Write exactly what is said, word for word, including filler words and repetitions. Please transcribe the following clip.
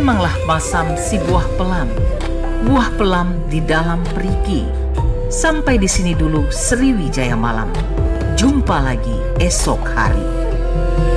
memanglah masam si buah pelam, buah pelam di dalam perigi. Sampai di sini dulu Sriwijaya Malam. Jumpa lagi esok hari.